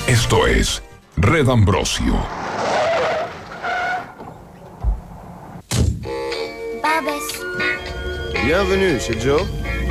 Esto es Red Ambrosio. Babes. Bienvenue chez Joe.